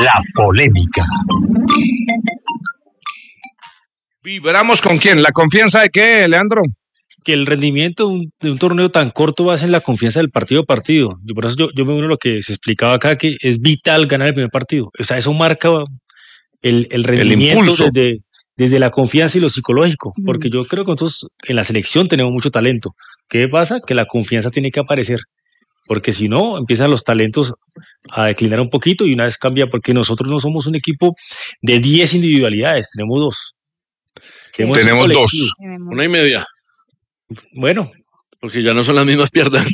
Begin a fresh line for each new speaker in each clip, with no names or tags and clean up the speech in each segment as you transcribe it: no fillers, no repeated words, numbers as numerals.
La polémica.
¿Vibramos con quién? ¿La confianza de qué, Leandro?
Que el rendimiento de un torneo tan corto basa en la confianza del partido a partido. Por eso yo me uno a lo que se explicaba acá, que es vital ganar el primer partido. O sea, eso marca el rendimiento desde la confianza y lo psicológico. Porque yo creo que nosotros en la selección tenemos mucho talento. ¿Qué pasa? Que la confianza tiene que aparecer. Porque si no, empiezan los talentos a declinar un poquito y una vez cambia, porque nosotros no somos un equipo de 10 individualidades, tenemos 2.
Tenemos 2.
1.5.
Bueno,
porque ya no son las mismas piernas.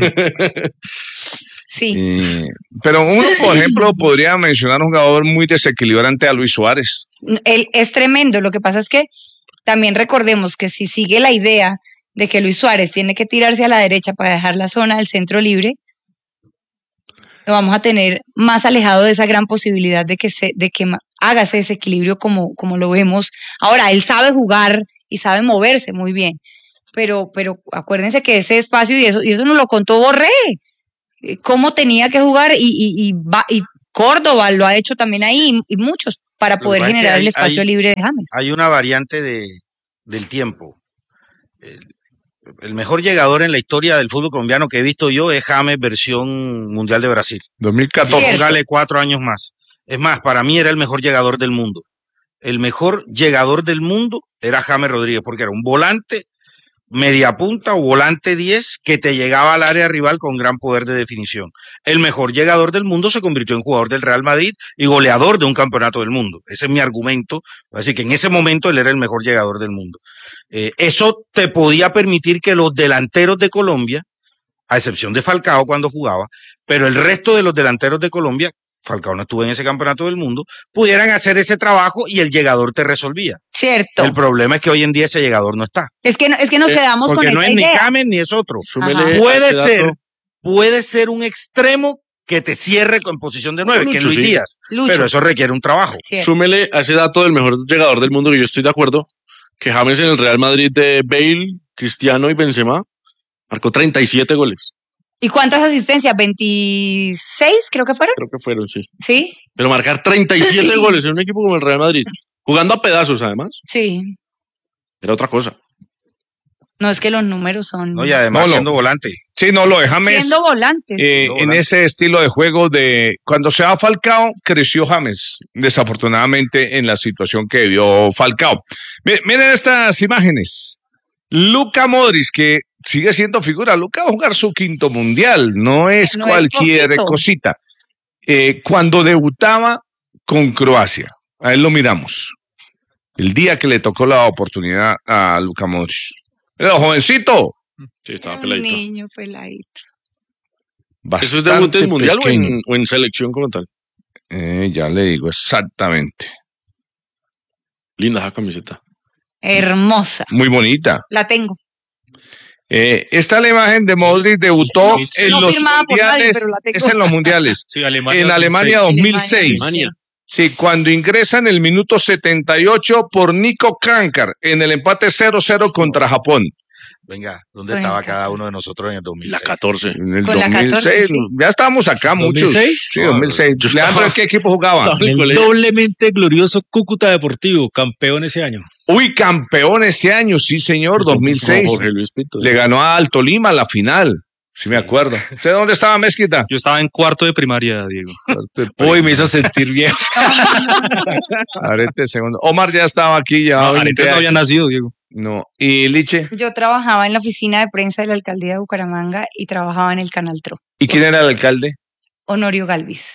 Sí.
Pero uno, por ejemplo, podría mencionar un jugador muy desequilibrante a Luis Suárez.
Él es tremendo. Lo que pasa es que también recordemos que si sigue la idea de que Luis Suárez tiene que tirarse a la derecha para dejar la zona del centro libre, lo vamos a tener más alejado de esa gran posibilidad de que haga ese desequilibrio como lo vemos. Ahora, él sabe jugar y sabe moverse muy bien, pero acuérdense que ese espacio, y eso nos lo contó Borré, cómo tenía que jugar, y Córdoba lo ha hecho también ahí, y muchos, para poder generar el espacio libre de James.
Hay una variante del tiempo. El mejor llegador en la historia del fútbol colombiano que he visto yo es James versión Mundial de Brasil.
2014.
Póngale 4 años más. Es más, para mí era el mejor llegador del mundo. El mejor llegador del mundo era James Rodríguez, porque era un volante, media punta o volante 10 que te llegaba al área rival con gran poder de definición. El mejor llegador del mundo se convirtió en jugador del Real Madrid y goleador de un campeonato del mundo. Ese es mi argumento. Así que en ese momento él era el mejor llegador del mundo. Eso te podía permitir que los delanteros de Colombia, a excepción de Falcao cuando jugaba, pero el resto de los delanteros de Colombia, Falcao no estuvo en ese campeonato del mundo, pudieran hacer ese trabajo y el llegador te resolvía.
Cierto.
El problema es que hoy en día ese llegador no está.
Es que nos quedamos con esa idea.
Porque no es ni James ni es otro. Puede ser un extremo que te cierre con posición de 9, que es Luis Díaz. Pero eso requiere un trabajo.
Cierto.
Súmele a ese dato del mejor llegador del mundo, que yo estoy de acuerdo, que James en el Real Madrid de Bale, Cristiano y Benzema marcó 37 goles.
¿Y cuántas asistencias? ¿26 creo que fueron?
Creo que fueron, sí.
¿Sí?
Pero marcar 37 goles en un equipo como el Real Madrid, jugando a pedazos además,
Sí.
era otra cosa.
No, es que los números son...
No, y además siendo volante.
Sí, no, lo de James.
Siendo volantes.
En ese estilo de juego de cuando se va Falcao, creció James, desafortunadamente, en la situación que vivió Falcao. Miren estas imágenes. Luka Modric, que sigue siendo figura. Luka va a jugar su 5º mundial, no es cualquier cosita. Cuando debutaba con Croacia, a él lo miramos. El día que le tocó la oportunidad a Luka Modric. Era jovencito.
Sí, estaba peladito.
Un niño peladito.
¿Eso es debut en mundial o en selección como tal?
Ya le digo exactamente.
Linda esa camiseta.
Hermosa.
Muy bonita.
La tengo.
Esta es la imagen de Modric, debutó en los mundiales. Es en los mundiales.
Sí, Alemania,
en Alemania 2006.
Alemania.
Sí, cuando ingresa en el minuto 78 por Nico Kankar en el empate 0-0 contra Japón.
Venga, ¿dónde estaba cada uno de nosotros en el 2006?
La 14.
En el
Con la
2006,
14, sí.
ya estábamos acá muchos.
¿2006?
Sí, 2006. Leandro, ¿en qué equipo jugaba?
El doblemente glorioso Cúcuta Deportivo, campeón ese año.
Uy, campeón ese año, sí señor, 2006.
Jorge Luis Pinto.
Le ganó a Alto Lima la final. Sí me acuerdo. ¿Usted dónde estaba, Mezquita?
Yo estaba en 4º de primaria, Diego.
Uy, me hizo sentir viejo.
Ahorita segundo. Omar ya estaba aquí, ya.
Ahorita no había nacido, Diego.
No. ¿Y Liche?
Yo trabajaba en la oficina de prensa de la alcaldía de Bucaramanga y trabajaba en el Canal Tro.
¿Y quién era el alcalde?
Honorio Galvis.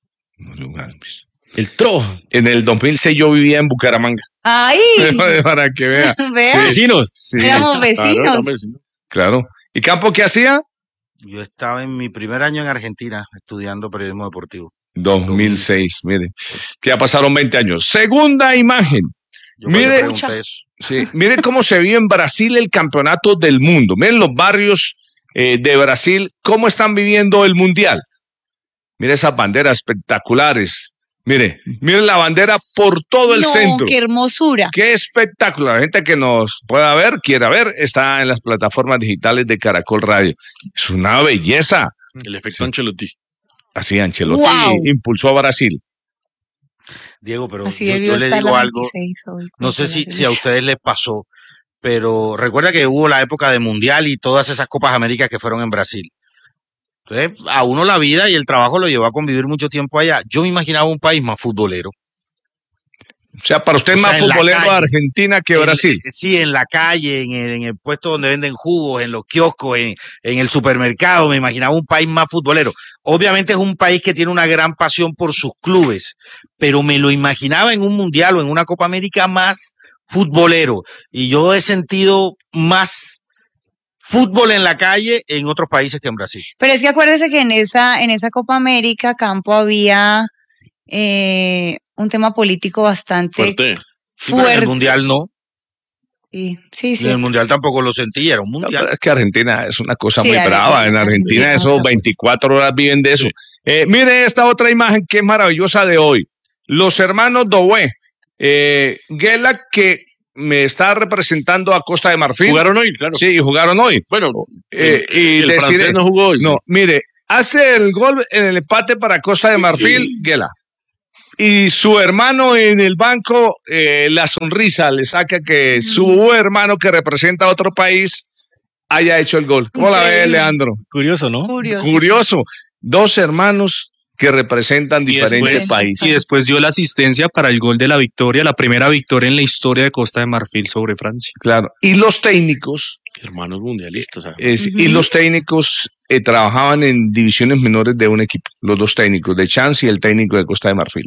El Tro. En el 2006 yo vivía en Bucaramanga.
¡Ay!
Para que vea.
Vea.
Vecinos.
Sí,
Éramos vecinos.
claro. ¿Y Campo qué hacía?
Yo estaba en mi primer año en Argentina estudiando periodismo deportivo.
2006, mire. Que ya pasaron 20 años. Segunda imagen.
Yo
Mire,
pregunté eso.
sí, mire cómo se vio en Brasil el campeonato del mundo. Miren los barrios de Brasil, cómo están viviendo el mundial. Mire esas banderas espectaculares. Mire la bandera por todo el centro.
¡Qué hermosura!
¡Qué espectáculo! La gente que nos pueda ver, quiera ver, está en las plataformas digitales de Caracol Radio. Es una belleza.
El efecto Ancelotti.
Así Ancelotti
¡Wow!
impulsó a Brasil.
Diego, pero
Así
yo
debió
le
estar
digo
la
algo,
26 hoy
no sé
contra la
si a
selección.
ustedes les pasó, pero recuerda que hubo la época de Mundial y todas esas Copas Américas que fueron en Brasil. Entonces, a uno la vida y el trabajo lo llevó a convivir mucho tiempo allá. Yo me imaginaba un país más futbolero.
O sea, para usted
O
es
sea,
más
en la
futbolero
calle.
Argentina que Brasil.
Sí, en la calle, en el puesto donde venden jugos, en los kioscos, en el supermercado, me imaginaba un país más futbolero. Obviamente es un país que tiene una gran pasión por sus clubes, pero me lo imaginaba en un mundial o en una Copa América más futbolero. Y yo he sentido más fútbol en la calle en otros países que en Brasil.
Pero es que acuérdese que en esa Copa América, Campo, había un tema político bastante
Fuerte.
Sí, pero en el
fuerte.
mundial no.
Sí,
En el
sí.
mundial tampoco lo sentí, era un
No,
mundial.
pero es que Argentina es una cosa
Sí,
muy brava. En
Argentina
Argentina
es
esos
otra cosa.
24 horas viven de eso. Mire esta otra imagen que es maravillosa de hoy. Los hermanos Doué. Gela, que me está representando a Costa de Marfil.
¿Jugaron hoy? Claro.
Sí, jugaron hoy.
Bueno,
y
el
deciré-
francés no jugó hoy.
No,
sí.
mire, hace el gol en el empate para Costa de Marfil, Gela. Y su hermano en el banco, la sonrisa le saca que su hermano que representa a otro país haya hecho el gol. ¿Cómo la ves,
Increíble.
Leandro?
Curioso, ¿no?
Curioso.
Curioso. Dos hermanos que representan diferentes
después-
países.
Y después dio la asistencia para el gol de la victoria, la primera victoria en la historia de Costa de Marfil sobre Francia.
Claro. Y los técnicos,
Hermanos mundialistas. ¿sabes?
y los técnicos trabajaban en divisiones menores de un equipo. Los dos técnicos, de Chance y el técnico de Costa de Marfil.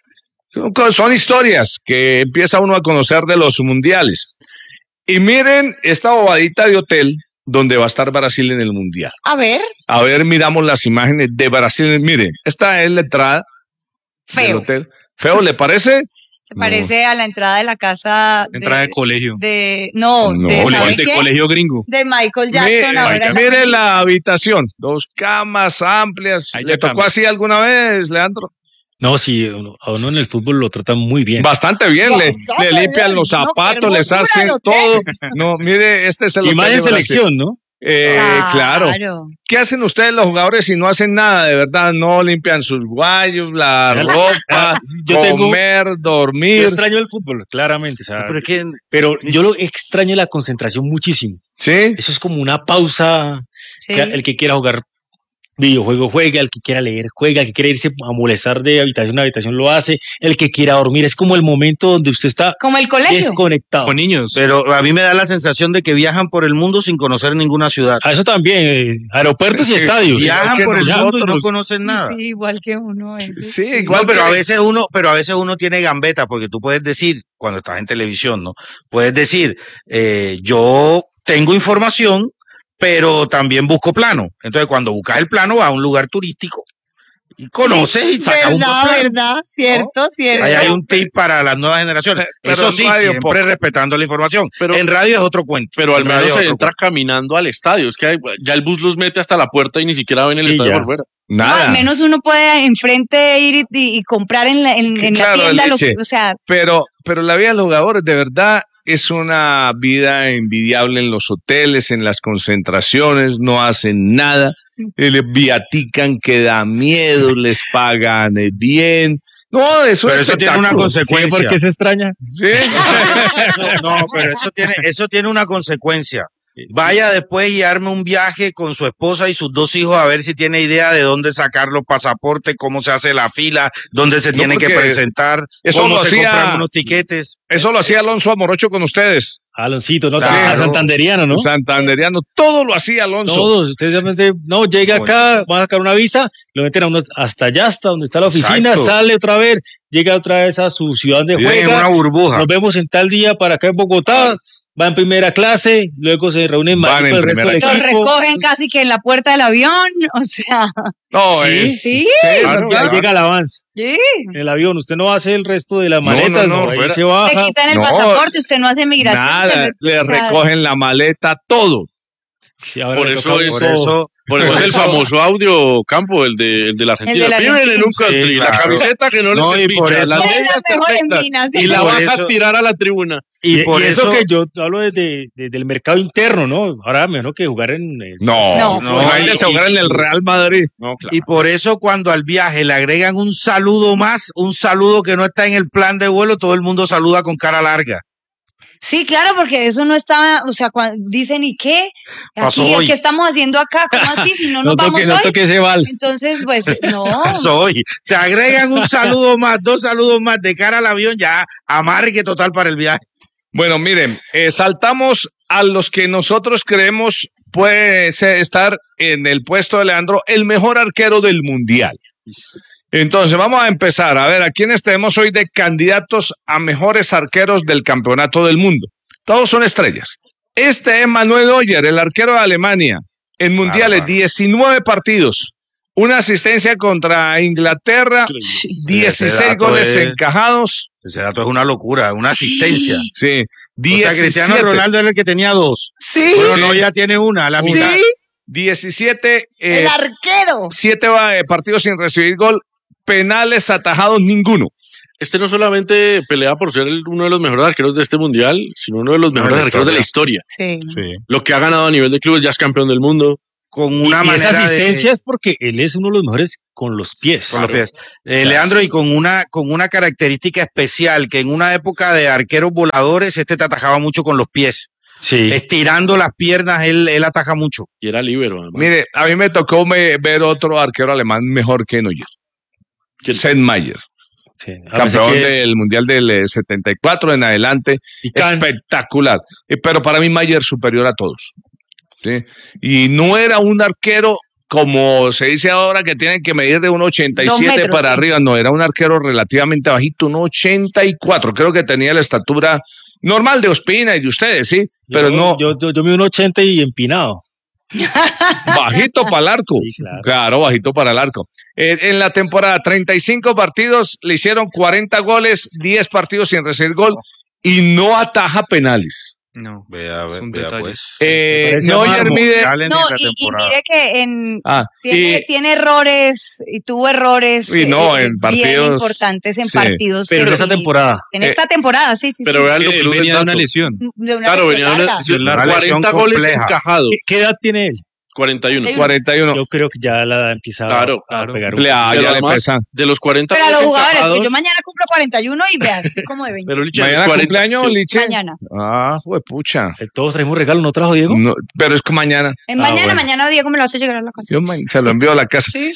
Son historias que empieza uno a conocer de los mundiales. Y miren esta bobadita de hotel donde va a estar Brasil en el mundial.
A ver,
A ver, miramos las imágenes de Brasil. Mire, esta es la entrada del
feo.
hotel. ¿Feo le parece?
Se parece a la entrada de la casa
Entrada de colegio.
no,
No,
de, ¿sabe
De
qué?
colegio gringo.
De Michael Jackson. ahora en la
Mire
película.
la habitación, dos camas amplias.
Ahí
¿Le
ya
tocó
cambia.
así alguna vez, Leandro?
No, sí, a uno en el fútbol lo tratan muy bien.
Bastante bien,
Bastante
le limpian
bien,
los
no, qué
zapatos, les
hermosura
hacen
de hotel.
todo. No, mire, este es el
Y más
hotel
en
de Brasil.
selección, ¿no?
Claro. ¿Qué hacen ustedes los jugadores si no hacen nada de verdad? No limpian sus guayos, la ropa, comer,
Yo
dormir.
extraño el fútbol, claramente. O sea,
Pero es que
pero yo lo extraño la concentración muchísimo.
¿Sí?
Eso es como una pausa.
Sí.
Que el que quiera jugar videojuego juega, el que quiera leer juega, el que quiera irse a molestar de habitación a habitación lo hace, el que quiera dormir. Es como el momento donde usted está
Como el colegio.
desconectado.
Con niños.
Pero a mí me da la sensación de que viajan por el mundo sin conocer ninguna ciudad.
A eso también, aeropuertos y
Sí,
estadios.
Viajan
que
por el mundo y no
nosotros-
conocen nada.
Sí, igual que uno. eso
Sí, igual
No, pero
que-
a veces uno tiene gambeta, porque tú puedes decir, cuando estás en televisión, ¿no? Puedes decir, yo tengo información, pero también busco plano. Entonces, cuando buscas el plano, vas a un lugar turístico y conoces y sacas un buen
Verdad,
plano.
verdad, cierto, cierto.
Ahí hay un tip para las nuevas generaciones.
Pero
Eso
en
sí,
radio
siempre
poco.
respetando la información.
Pero-
en radio es otro cuento.
Pero al
En radio
menos
es
se
otro
entra caminando al estadio. Es que ya el bus los mete hasta la puerta y ni siquiera ven el
Sí,
estadio
ya.
por fuera.
No,
Nada.
al menos uno puede enfrente ir y comprar en la
Claro,
tienda, lo que,
leche.
o sea,
Pero la vida de los jugadores de verdad es una vida envidiable en los hoteles, en las concentraciones, no hacen nada, les viatican que da miedo, les pagan bien. No, eso
Pero
es
eso tiene una consecuencia.
¿Por qué se extraña?
Sí.
No, pero eso tiene una consecuencia. Vaya después y arme un viaje con su esposa y sus dos hijos a ver si tiene idea de dónde sacar los pasaportes, cómo se hace la fila, dónde se tiene que
porque
presentar,
eso
cómo
lo
se
hacía-
compran unos tiquetes.
Eso lo hacía Alonso Amorocho con ustedes.
Aloncito, ¿no?
Claro.
Santanderiano, ¿no?
Santanderiano, todo lo hacía Alonso.
Todos, ustedes simplemente, no, llega acá, van a sacar una visa, lo meten a uno hasta allá, hasta donde está la oficina,
Exacto.
sale otra vez, llega otra vez a su ciudad donde
Viven en
juega,
una burbuja.
nos vemos en tal día para acá en Bogotá, va en primera clase, luego se reúnen en
Van
Madrid
en
con el resto del
primera
los
equipo.
recogen casi que en la puerta del avión, o sea,
No,
Sí,
sí,
claro,
Ya
claro.
llega el avance
sí.
en el avión, usted no hace el resto de las maletas,
no,
no, ahí
fuera.
se
Le
baja.
quitan el
No,
pasaporte, usted no hace migración.
Nada, le
o sea,
recogen la maleta, todo.
Sí, ahora
Por
le
eso
toca-
es-
Por eso,
Por eso es el famoso audio Campo, el de la Argentina.
El de la
Viven en un
Argentina.
country,
Sí,
la
claro.
camiseta que no les
No, y por
despicha,
eso-
las
Eres
medias
la mejor en
perfectas,
minas.
y la
Por
vas
eso-
a tirar a la tribuna.
y por
y eso
eso
que yo hablo del mercado interno, ¿no? Ahora mejor que jugar en el-
No,
No,
hay de
y-
jugar en el Real Madrid. No, claro.
Y por eso cuando al viaje le agregan un saludo más, un saludo que no está en el plan de vuelo, todo el mundo saluda con cara larga.
Sí, claro, porque eso no estaba, o sea, dicen, ¿y qué?
Pasó
Aquí,
hoy.
¿qué estamos haciendo acá? ¿Cómo así? Si no nos vamos
no
hoy.
toque ese vals.
Entonces, pues, no.
Soy. Te agregan un saludo más, dos saludos más de cara al avión, ya amargue total para el viaje.
Bueno, miren, saltamos a los que nosotros creemos puede estar en el puesto de Leandro, el mejor arquero del mundial. Entonces, vamos a empezar. A ver, ¿a quiénes tenemos hoy de candidatos a mejores arqueros del campeonato del mundo? Todos son estrellas. Este es Manuel Neuer, el arquero de Alemania, en mundiales,
Bárbaro.
19 partidos, una asistencia contra Inglaterra, 16
Ese dato
goles
es-
encajados.
Ese dato es una locura, una asistencia.
Sí,
O sea,
17.
Cristiano Ronaldo era el que tenía dos.
Sí,
Pero
Sí.
no, ya tiene una, la mitad.
sí,
17
el arquero.
7 partidos sin recibir gol, penales atajados ninguno.
Este no solamente pelea por ser uno de los mejores arqueros de este mundial, sino uno de los mejores
de la
arqueros de la historia.
Sí.
Sí.
Lo que ha ganado a nivel de clubes, ya es campeón del mundo.
Con
Y
una
esa
manera
asistencia
de,
es porque él es uno de los mejores con los pies.
con los pies. Leandro, y con una característica especial, que en una época de arqueros voladores, este te atajaba mucho con los pies.
Sí.
Estirando las piernas, él ataja mucho.
Y era líbero, además.
Mire, a mí me tocó ver otro arquero alemán mejor que Neuer.
¿Quién?
Seth Mayer,
Sí.
campeón
Pensé que-
del Mundial del 74 en adelante.
y Can-
Espectacular. Pero para mí Mayer superior a todos. ¿Sí? Y no era un arquero como se dice ahora que tienen que medir de 1,87
2 metros,
para
sí.
arriba. No, era un arquero relativamente bajito, 1,84. Creo que tenía la estatura normal de Ospina y de ustedes, ¿sí? Pero no
Yo mido un 80 y empinado.
bajito para el arco.
Sí, claro.
Claro, bajito para el arco. En la temporada, 35 partidos, le hicieron 40 goles, 10 partidos sin recibir gol y no ataja penales.
No.
Vea,
Es un
vea
detalle.
pues.
parece
Neuer
mármol.
mide.
Mundial en
No,
la
y
temporada.
mire que
Ah,
tiene errores y tuvo errores
Y no, en
bien
partidos,
importante en
sí.
partidos.
Pero en esta
definitivos.
temporada.
En esta temporada, sí, sí.
Pero
sí.
vea el
Él
club del
venía de una
dato.
lesión.
De una
Claro,
lesión
venía de una
larga.
lesión,
Una lesión
40 goles
compleja.
encajados.
¿Qué edad tiene él?
41.
41.
Yo creo que ya la ha empezado
Claro,
a
claro.
pegar un
Ya
Pero
le
además,
pesa.
de los 40
Pero a los
goles
jugadores,
encajados,
que yo mañana cumplo 41 y vea, estoy como de 20.
pero Liche,
Mañana
los 40
cumpleaños,
sí.
Liche.
Mañana.
Ah, pucha.
Todos traemos regalo, ¿no trajo Diego?
No, pero es que mañana.
Mañana,
bueno.
mañana Diego me lo hace llegar a la casa.
Yo se lo envío a la casa.
Sí.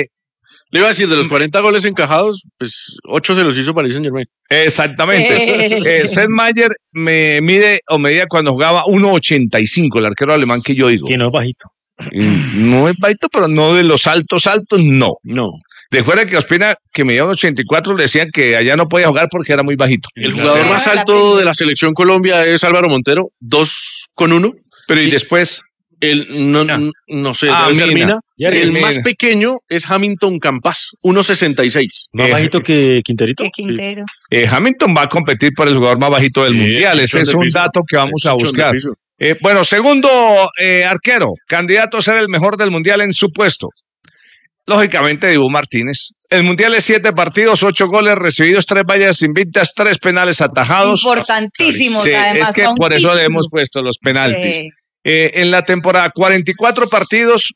Le iba a decir, de los 40 goles encajados, pues 8 se los hizo Paris Saint-Germain.
Exactamente.
Sí.
Seth Mayer me medía cuando jugaba 1,85, el arquero alemán que yo digo.
Que no es bajito.
Y no es bajito, pero no de los altos, no.
No.
Recuerda que Ospina, que medía 1,84, le decían que allá no podía jugar porque era muy bajito.
El
Claro.
jugador más
La
alto
Premier.
de la selección Colombia es Álvaro Montero, 2,1.
Pero y después,
El, no sé,
Ah,
debe ser
Mina.
Mina.
Ya,
El
Mina.
más pequeño es Hamilton Campas, 1,66.
Más
Eh,
bajito que Quinterito.
Qué Quintero.
Hamilton va a competir por el jugador más bajito del
Sí,
mundial. Ese
chichón
es
de
un
piso.
dato que vamos a
Chichón de
buscar.
piso.
Bueno, segundo arquero, candidato a ser el mejor del mundial en su puesto. Lógicamente, Dibu Martínez. El mundial es 7 partidos, 8 goles recibidos, 3 vallas invictas, 3 penales atajados.
Importantísimos,
Sí,
además.
es que
para un
por eso le
título.
hemos puesto los penaltis.
Sí.
En la temporada, 44 partidos,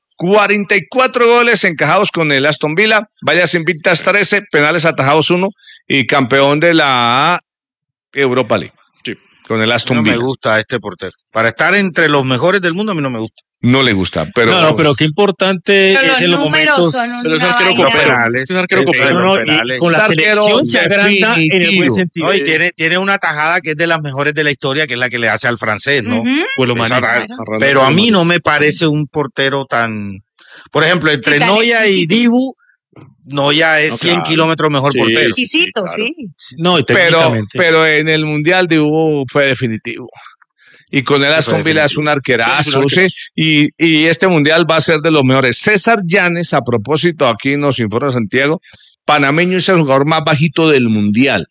44 goles encajados con el Aston Villa, vallas invictas 13, penales atajados 1 y campeón de la Europa League.
Sí.
Con el
No
Aston
me
Villa.
gusta este portero. Para estar entre los mejores del mundo, a mí no me gusta.
No le gusta, pero.
No, pero qué importante
Pero
es
los
en los
números
momentos.
son
Pero es
una
arquero
vaina.
copero.
penales.
Es que es arquero
Sí,
copero.
No, no,
penales.
y con la
Es arquero
selección se agranda en el buen
definitivo.
sentido.
No, y tiene una tajada que es de las mejores de la historia, que es la que le hace al francés, ¿no?
Ujú.
Pues lo
Esa
maneja.
tal. Pero a mí no me parece un portero tan. Por ejemplo, entre
Sí, tan
Noya y
exquisito.
Dibu, Noya es
No,
100
claro.
kilómetros mejor
Sí,
portero.
Exquisito,
Claro.
sí.
No, y
pero,
técnicamente.
pero en el Mundial de Hugo fue definitivo. Y con el Aston Villa es un arquerazo,
Sí, es un
¿sí? Y este Mundial va a ser de los mejores. César Llanes, a propósito, aquí nos informa Santiago, panameño es el jugador más bajito del Mundial.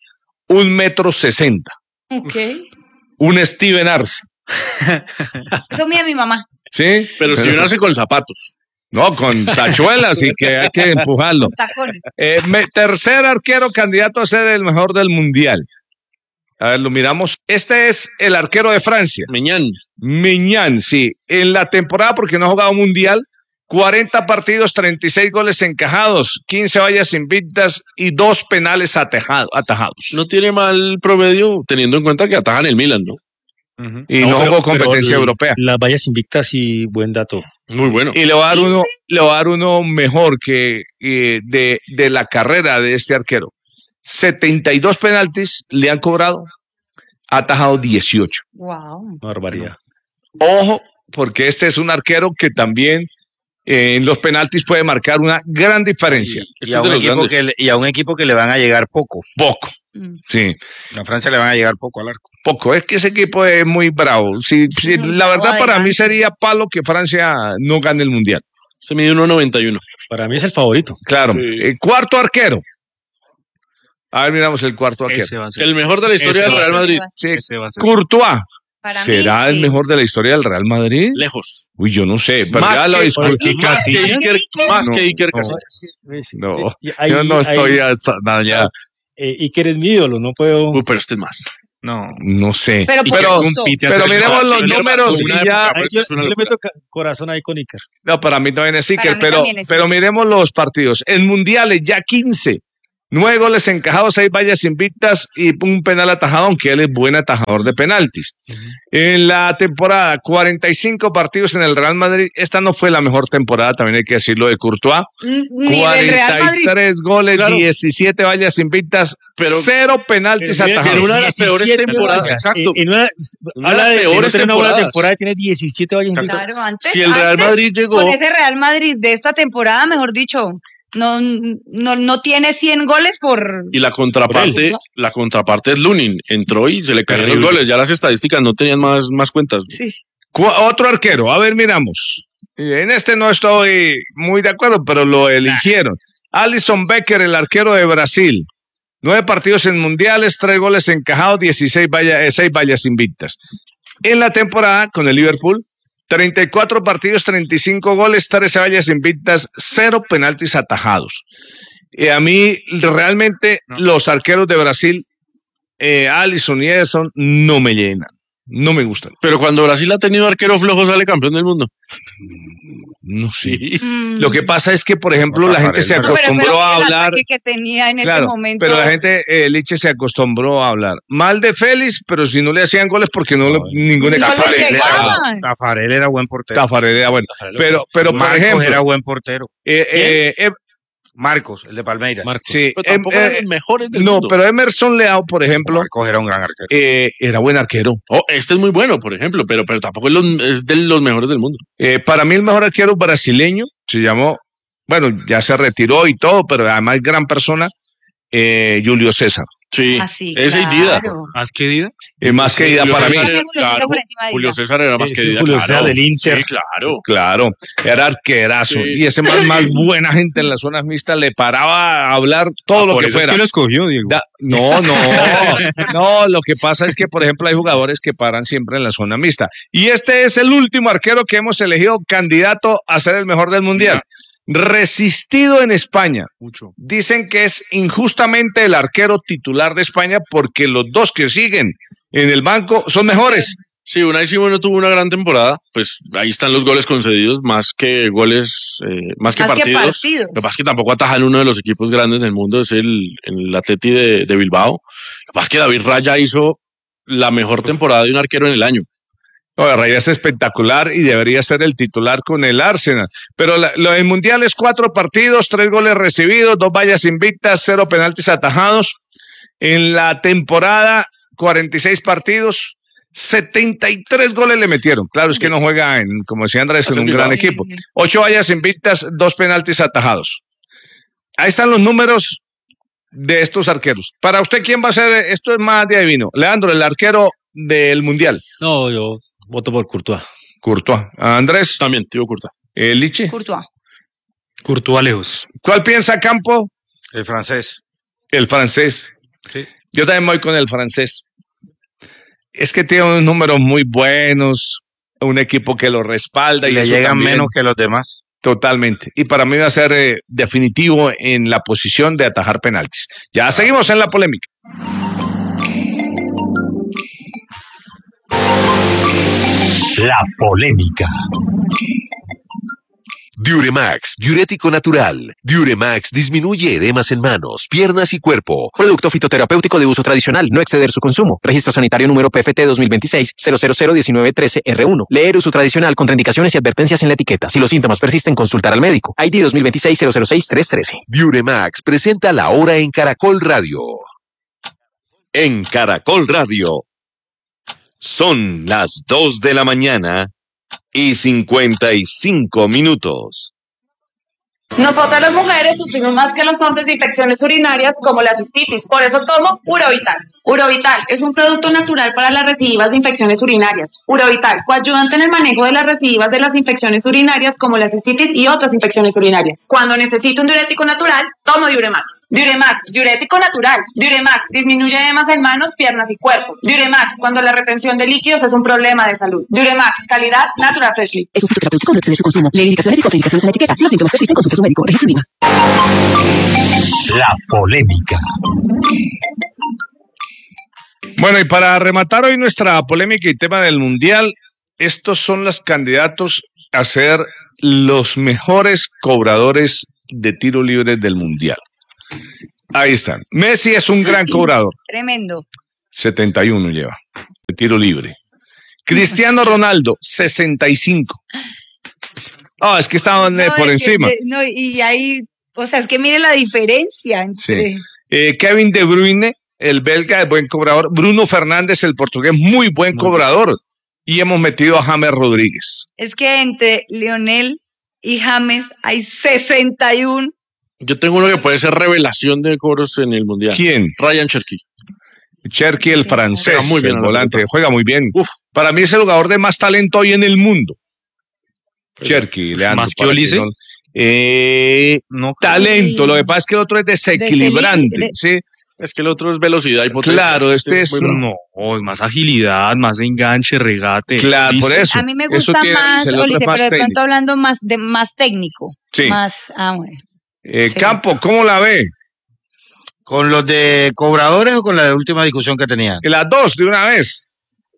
1,60 m.
Ok.
Un Steven Arce.
Eso mide mi mamá.
¿Sí?
Pero si nace con zapatos.
No, con tachuelas y que hay que empujarlo.
Tacones.
Tercer arquero candidato a ser el mejor del mundial. A ver, lo miramos. Este es el arquero de Francia. Mignan, sí. En la temporada, porque no ha jugado mundial, 40 partidos, 36 goles encajados, 15 vallas invictas y 2 penales atajados.
No tiene mal promedio, teniendo en cuenta que atajan el Milan, ¿no?
Y no jugó competencia europea.
Las vallas invictas y buen dato.
Muy bueno.
Y le voy a dar uno mejor que de la carrera de este arquero. 72 penaltis le han cobrado, ha atajado 18.
Wow.
Barbaridad.
Ojo, porque este es un arquero que también en los penaltis puede marcar una gran diferencia.
Y a un equipo que le van a llegar poco.
Poco. Sí.
A Francia le van a llegar poco al arco.
Poco, es que ese equipo es muy bravo. La verdad para mí sería palo que Francia no gane el mundial.
Se mide 1.91.
Para mí es el favorito.
Claro.
Sí.
Cuarto arquero. A ver, miramos el cuarto arquero.
El mejor de la historia del Real Madrid.
Sí. Courtois.
Para
¿Será
mí,
el mejor de la historia del Real Madrid?
Lejos.
Uy, yo no sé. Pero
Más
ya lo
que-
discutí.
Más que Iker
no.
Casillas.
No, yo no estoy hasta ya.
Iker es mi ídolo, no puedo.
Pero este es más.
No sé.
Pero por gusto.
Pero miremos los números y ya.
Yo le meto corazón ahí con Iker.
No, para mí también es Iker,
mí
pero
también es
pero miremos los partidos. En mundiales ya 15. 9 goles encajados, 6 vallas invictas y un penal atajado, aunque él es buen atajador de penaltis. En la temporada, 45 partidos en el Real Madrid. Esta no fue la mejor temporada, también hay que decirlo, de Courtois.
Ni del Real Madrid.
43 goles,
Claro.
17 vallas invictas, pero 0 penaltis atajados.
en una de las peores
17
temporadas.
vallas.
Exacto.
Habla de
peores
no tener una buena
temporadas.
temporada, tiene 17 vallas invictas.
Claro, antes.
Si el Real
antes,
Madrid llegó.
Con ese Real Madrid de esta temporada, mejor dicho, no tiene 100 goles por.
Y la contraparte es Lunin. Entró y se le cayeron los goles. Ya las estadísticas no tenían más cuentas.
Sí.
Otro arquero, a ver, miramos. En este no estoy muy de acuerdo, pero lo eligieron. Alisson Becker, el arquero de Brasil. 9 partidos en mundiales, 3 goles encajados, 6 vallas invictas. En la temporada con el Liverpool, 34 partidos, 35 goles, 13 vallas invictas, 0 penaltis atajados. A mí realmente los arqueros de Brasil, Alisson y Ederson, no me llenan. No me gustan.
Pero cuando Brasil ha tenido arquero flojo, sale campeón del mundo.
No sé.
Sí.
Lo que pasa es que, por ejemplo, la gente se
No, pero
acostumbró a
el
hablar.
ataque que tenía en ese
Claro,
momento.
pero la gente, Liche se acostumbró a hablar mal de Félix, pero si no le hacían goles porque ningún
No
equipo
le
le
llegaban.
Tafarel era buen portero.
Tafarel era bueno. Pero por
Marcos
ejemplo,
era buen portero. Marcos, el de Palmeiras.
sí,
Pero tampoco eran los mejores del
no,
mundo.
pero Emerson Leao, por ejemplo,
Marcos era un gran arquero.
era buen arquero.
Este es muy bueno, por ejemplo, pero tampoco es de los mejores del mundo.
Para mí el mejor arquero brasileño se llamó, bueno, ya se retiró y todo, pero además gran persona, Julio César.
Sí,
Así,
ese y Dida.
claro.
¿Más querida?
Más que Dida
Julio
para mí.
César era-
Julio César
claro,
por encima de
Julio
Dida.
César era más que
Sí,
Dida,
Julio
claro.
César del Inter.
Sí, claro.
Claro, era arquerazo.
Sí.
Y ese más buena gente en las zonas mixtas le paraba a hablar todo lo
Por
que
eso es
fuera.
que lo escogió, Diego.
No, lo que pasa es que, por ejemplo, hay jugadores que paran siempre en la zona mixta. Y este es el último arquero que hemos elegido candidato a ser el mejor del mundial. Resistido en España.
Mucho.
Dicen que es injustamente el arquero titular de España porque los dos que siguen en el banco son mejores.
Sí, Unai Simón no tuvo una gran temporada, pues ahí están los goles concedidos, más que goles, más que partidos. Lo que pasa es que tampoco atajan uno de los equipos grandes del mundo, es el Atleti de Bilbao. Lo que pasa es que David Raya hizo la mejor temporada de un arquero en el año.
No, Raya es espectacular y debería ser el titular con el Arsenal. Pero lo del Mundial es 4 partidos, 3 goles recibidos, 2 vallas invictas, 0 penaltis atajados. En la temporada, 46 partidos, 73 goles le metieron. Claro, es que no juega, como decía Andrés, en un gran equipo. 8 vallas invictas, 2 penaltis atajados. Ahí están los números de estos arqueros. Para usted, ¿quién va a ser? Esto es más de adivino. Leandro, el arquero del Mundial.
No, yo voto por Courtois.
Courtois. Andrés.
También, tío Curta.
Liche.
Courtois lejos.
¿Cuál piensa Campo?
El francés.
El francés.
Sí.
Yo también voy con el francés. Es que tiene unos números muy buenos. un equipo que lo respalda.
Y le llegan menos que los demás.
Totalmente. Y para mí va a ser definitivo en la posición de atajar penaltis. Ya seguimos en la polémica.
La polémica. Diuremax, diurético natural. Diuremax disminuye edemas en manos, piernas y cuerpo.
Producto fitoterapéutico de uso tradicional, no exceder su consumo. Registro sanitario número PFT 2026-0001913R1. Leer uso tradicional, contraindicaciones y advertencias en la etiqueta. Si los síntomas persisten, consultar al médico. ID 2026-006-313.
Diuremax presenta La Hora en Caracol Radio. En Caracol Radio. Son las 2 de la mañana y 55 minutos.
Nosotras las mujeres sufrimos más que los hombres de infecciones urinarias como la cistitis, por eso tomo Urovital. Urovital es un producto natural para las recidivas de infecciones urinarias. Urovital, coayudante en el manejo de las recidivas de las infecciones urinarias como la cistitis y otras infecciones urinarias. Cuando necesito un diurético natural, tomo Diuremax. Diuremax, diurético natural. Diuremax, disminuye edemas en manos, piernas y cuerpo. Diuremax, cuando la retención de líquidos es un problema de salud. Diuremax, calidad Natural Freshly.
Es un fitoterapéutico, no exceder su consumo. Lee indicaciones y contraindicaciones en la etiqueta. Si los síntomas persisten, consulte a su médico. Registro.
La polémica.
Bueno, y para rematar hoy nuestra polémica y tema del Mundial, estos son los candidatos a ser los mejores cobradores de tiro libre del Mundial. Ahí están. Messi es un gran cobrador.
Tremendo.
71 lleva de tiro libre. Cristiano Ronaldo, 65. Es que estaban por encima.
Y ahí, o sea, es que mire la diferencia entre...
Sí. Kevin De Bruyne, el belga, es buen cobrador. Bruno Fernández, el portugués, muy buen cobrador. Y hemos metido a James Rodríguez.
Es que entre Lionel y James hay 61.
Yo tengo uno que puede ser revelación de cobros en el Mundial.
¿Quién?
Ryan Cherky.
Cherky, el francés,
muy bien,
el volante, juega muy bien. Para mí es el jugador de más talento hoy en el mundo. Cherky, Leandro.
¿Más que Olise?
No, talento, lo que pasa es que el otro es desequilibrante, ¿sí?
Es que el otro es velocidad y potencia.
Claro, este es...
No, es más agilidad, más enganche, regate.
Claro, por eso.
A mí me gusta más Olise, pero de pronto hablando más técnico.
Sí.
Bueno.
Sí. Campo, ¿cómo la ve?
¿Con los de cobradores o con la última discusión que tenían?
Las dos, de una vez.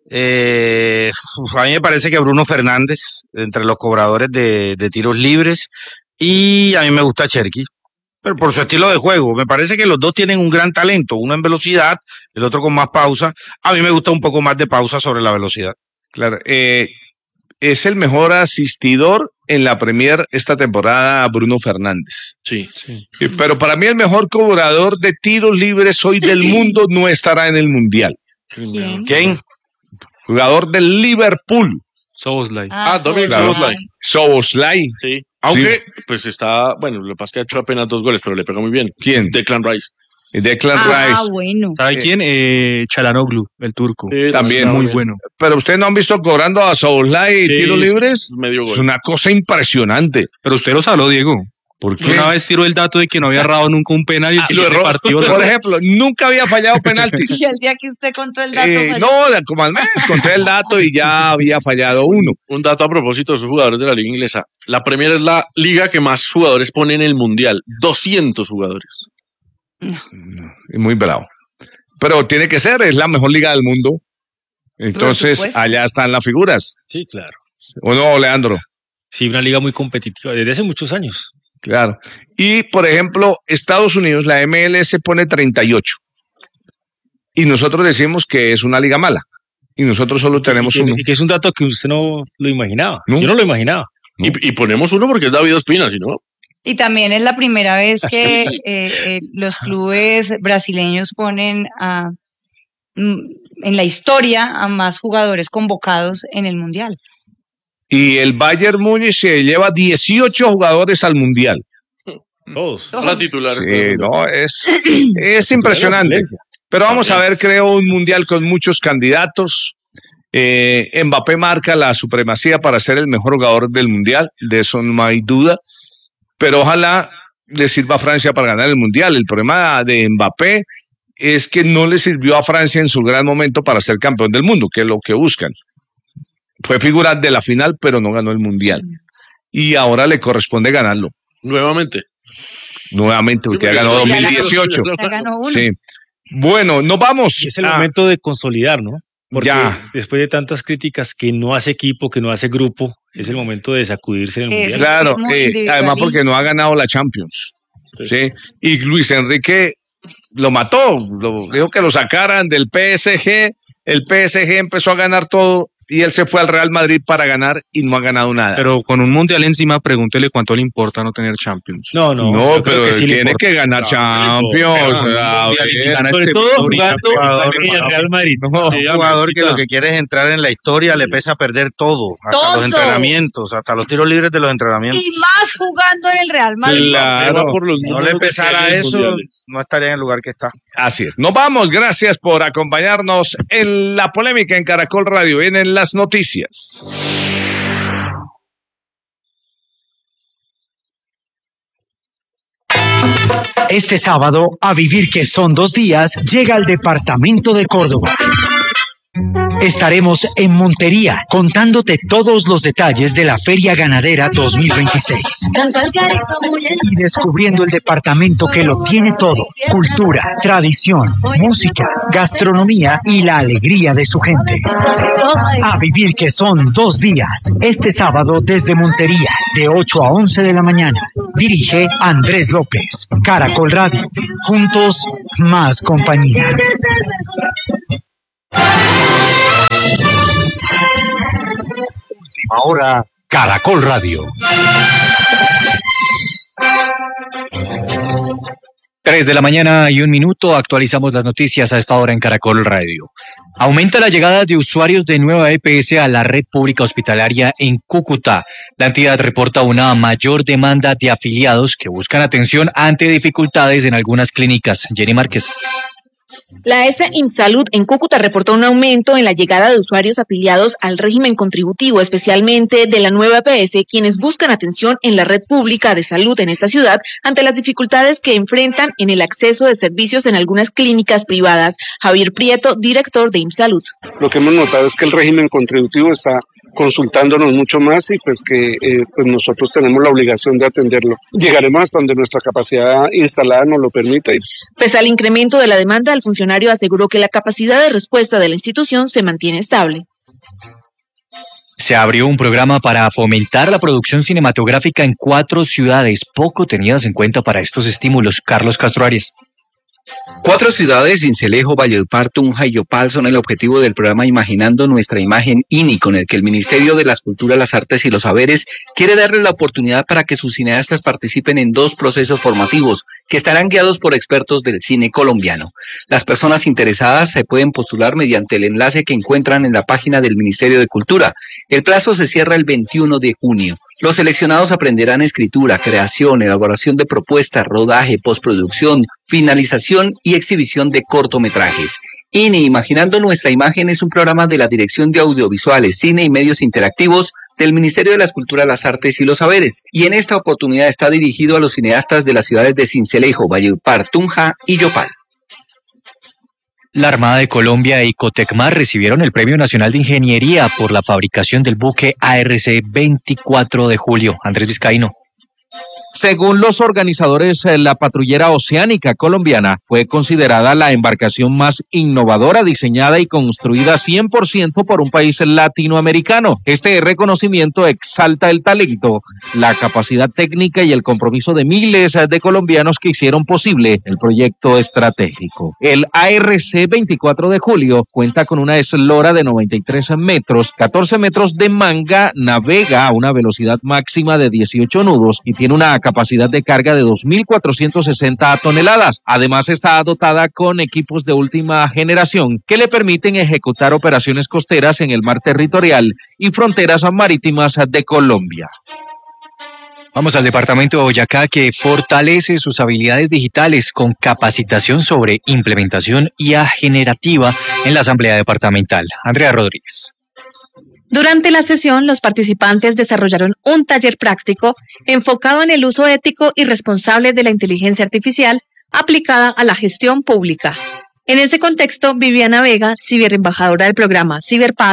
A mí me parece que Bruno Fernández, entre los cobradores de tiros libres, y a mí me gusta Cherky, pero por su estilo de juego. Me parece que los dos tienen un gran talento, uno en velocidad, el otro con más pausa. A mí me gusta un poco más de pausa sobre la velocidad.
Claro, es el mejor asistidor en la Premier esta temporada, Bruno Fernández.
Sí.
Pero para mí el mejor cobrador de tiros libres hoy del mundo no estará en el Mundial.
¿Quién?
Jugador del Liverpool.
Szoboszlai.
Dominic Szoboszlai.
Szoboszlai.
Sí. Aunque, pues está, bueno, lo que pasa es que ha hecho apenas 2 goles, pero le pega muy bien.
¿Quién?
Declan Rice.
Declan Rice.
Bueno.
¿Sabe quién? Çalhanoğlu, el turco.
También
muy bueno.
Pero ustedes no han visto cobrando a Szoboszlai tiros libres.
Medio gol.
Es una cosa impresionante.
Pero usted lo habló, Diego.
¿Por qué?
Una vez tiró el dato de que no había errado nunca un penal y el siguiente partido.
Por ejemplo, nunca había fallado penaltis.
Y el día que usted contó el dato.
Como al mes conté el dato y ya había fallado uno.
Un dato a propósito de esos jugadores de la liga inglesa. La Premier es la liga que más jugadores pone en el Mundial. 200 jugadores.
No.
Muy bravo. Pero tiene que ser, es la mejor liga del mundo. Entonces, allá están las figuras.
Sí, claro.
¿O no, Leandro?
Sí, una liga muy competitiva desde hace muchos años.
Claro. Y, por ejemplo, Estados Unidos, la MLS pone 38. Y nosotros decimos que es una liga mala. Y nosotros solo tenemos uno.
Y que es un dato que usted no lo imaginaba.
¿No?
Yo no lo imaginaba.
¿No?
Y ponemos uno porque es David Ospina, si no.
Y también es la primera vez que los clubes brasileños ponen en la historia a más jugadores convocados en el Mundial.
Y el Bayern Múnich se lleva 18 jugadores al Mundial.
Todos.
La titular.
Sí, no, es impresionante. Pero vamos a ver, creo, un Mundial con muchos candidatos. Mbappé marca la supremacía para ser el mejor jugador del Mundial, de eso no hay duda. Pero ojalá le sirva a Francia para ganar el Mundial. El problema de Mbappé es que no le sirvió a Francia en su gran momento para ser campeón del mundo, que es lo que buscan. Fue figura de la final, pero no ganó el Mundial. Y ahora le corresponde ganarlo.
Nuevamente,
porque ya ganó 2018.
Ya ganó uno.
Sí. Bueno, nos vamos.
Es el momento de consolidar, ¿no? Porque después de tantas críticas que no hace equipo, que no hace grupo, es el momento de sacudirse en el Mundial.
Claro, además porque no ha ganado la Champions. Sí. Y Luis Enrique lo mató, dijo que lo sacaran del PSG. El PSG empezó a ganar todo y él se fue al Real Madrid para ganar y no ha ganado nada.
Pero con un Mundial encima, pregúntele cuánto le importa no tener Champions.
No, pero que sí tiene que ganar Champions.
Sobre todo jugando en el Real Madrid.
Un jugador que lo que quiere es entrar en la historia, le pesa perder todo, hasta los entrenamientos, hasta los tiros libres de los entrenamientos.
Y más jugando en el Real Madrid.
Claro,
no le pesara eso, no estaría en el lugar que está.
Así es. Nos vamos. Gracias por acompañarnos en la polémica en Caracol Radio. Vienen las noticias.
Este sábado, A Vivir que son 2 días, llega al departamento de Córdoba. Estaremos en Montería contándote todos los detalles de la Feria Ganadera 2026 y descubriendo el departamento que lo tiene todo: cultura, tradición, música, gastronomía y la alegría de su gente. A Vivir que son 2 días, este sábado desde Montería, de 8 a 11 de la mañana. Dirige Andrés López. Caracol Radio. Juntos, más compañía.
Última hora, Caracol Radio.
3 de la mañana y 1 minuto, actualizamos las noticias a esta hora en Caracol Radio. Aumenta la llegada de usuarios de Nueva EPS a la red pública hospitalaria en Cúcuta. La entidad reporta una mayor demanda de afiliados que buscan atención ante dificultades en algunas clínicas. Jenny Márquez.
La ESA InSalud en Cúcuta reportó un aumento en la llegada de usuarios afiliados al régimen contributivo, especialmente de la nueva EPS, quienes buscan atención en la red pública de salud en esta ciudad ante las dificultades que enfrentan en el acceso de servicios en algunas clínicas privadas. Javier Prieto, director de InSalud.
Lo que hemos notado es que el régimen contributivo está consultándonos mucho más y pues que pues nosotros tenemos la obligación de atenderlo. Llegaremos hasta donde nuestra capacidad instalada nos lo permita.
Pese al incremento de la demanda, el funcionario aseguró que la capacidad de respuesta de la institución se mantiene estable.
Se abrió un programa para fomentar la producción cinematográfica en 4 ciudades, poco tenidas en cuenta para estos estímulos. Carlos Castro Arias.
4 ciudades, Sincelejo, Valledupar, Tunja y Yopal, son el objetivo del programa Imaginando Nuestra Imagen INI, con el que el Ministerio de las Culturas, las Artes y los Saberes quiere darle la oportunidad para que sus cineastas participen en 2 procesos formativos que estarán guiados por expertos del cine colombiano. Las personas interesadas se pueden postular mediante el enlace que encuentran en la página del Ministerio de Cultura. El plazo se cierra el 21 de junio. Los seleccionados aprenderán escritura, creación, elaboración de propuestas, rodaje, postproducción, finalización y exhibición de cortometrajes. INI, Imaginando Nuestra Imagen, es un programa de la Dirección de Audiovisuales, Cine y Medios Interactivos del Ministerio de las Culturas, las Artes y los Saberes, y en esta oportunidad está dirigido a los cineastas de las ciudades de Sincelejo, Valledupar, Tunja y Yopal.
La Armada de Colombia y Cotecmar recibieron el Premio Nacional de Ingeniería por la fabricación del buque ARC 24 de julio. Andrés Vizcaíno.
Según los organizadores, la patrullera oceánica colombiana fue considerada la embarcación más innovadora, diseñada y construida 100% por un país latinoamericano. Este reconocimiento exalta el talento, la capacidad técnica y el compromiso de miles de colombianos que hicieron posible el proyecto estratégico. El ARC 24 de julio cuenta con una eslora de 93 metros, 14 metros de manga, navega a una velocidad máxima de 18 nudos y tiene una capacidad de carga de 2.460 toneladas. Además, está dotada con equipos de última generación que le permiten ejecutar operaciones costeras en el mar territorial y fronteras marítimas de Colombia.
Vamos al departamento de Boyacá, que fortalece sus habilidades digitales con capacitación sobre implementación IA generativa en la Asamblea Departamental. Andrea Rodríguez.
Durante la sesión, los participantes desarrollaron un taller práctico enfocado en el uso ético y responsable de la inteligencia artificial aplicada a la gestión pública. En ese contexto, Viviana Vega, ciberembajadora del programa Ciberpaz,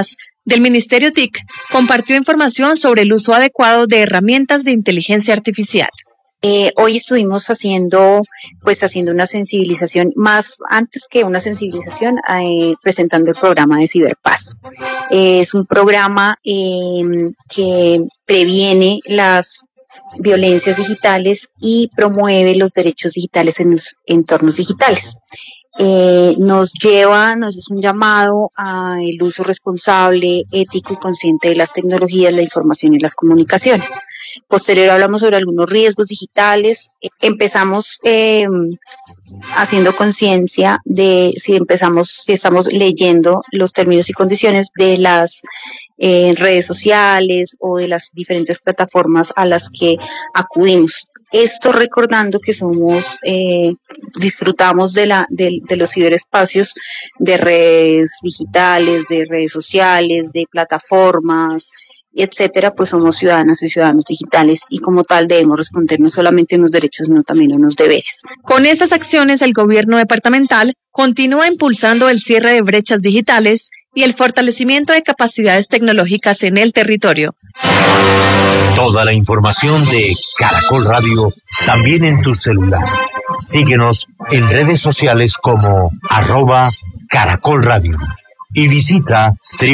del Ministerio TIC compartió información sobre el uso adecuado de herramientas de inteligencia artificial.
Hoy estuvimos haciendo una sensibilización, más antes que una sensibilización, presentando el programa de Ciberpaz. Es un programa que previene las violencias digitales y promueve los derechos digitales en los entornos digitales. Nos es un llamado al uso responsable, ético y consciente de las tecnologías, la información y las comunicaciones. Posterior hablamos sobre algunos riesgos digitales. Empezamos haciendo conciencia de si estamos leyendo los términos y condiciones de las redes sociales o de las diferentes plataformas a las que acudimos. Esto recordando que disfrutamos de los ciberespacios de redes digitales, de redes sociales, de plataformas, etcétera, pues somos ciudadanas y ciudadanos digitales y como tal debemos responder no solamente unos derechos, sino también unos deberes.
Con esas acciones, el gobierno departamental continúa impulsando el cierre de brechas digitales y el fortalecimiento de capacidades tecnológicas en el territorio.
Toda la información de Caracol Radio también en tu celular. Síguenos en redes sociales como @Caracol Radio y visita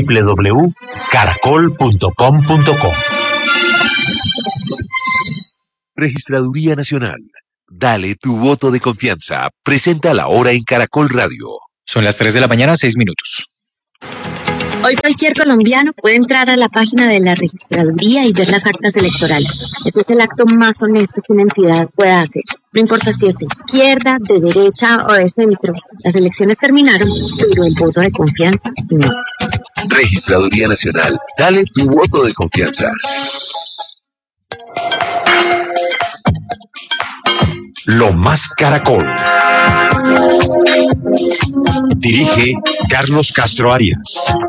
www.caracol.com.co.
Registraduría Nacional. Dale tu voto de confianza. Presenta la hora en Caracol Radio.
Son las 3 de la mañana, 6 minutos.
Hoy cualquier colombiano puede entrar a la página de la registraduría y ver las actas electorales. Eso es el acto más honesto que una entidad pueda hacer. No importa si es de izquierda, de derecha o de centro. Las elecciones terminaron, pero el voto de confianza no.
Registraduría Nacional. Dale tu voto de confianza.
Lo más Caracol. Dirige Carlos Castro Arias.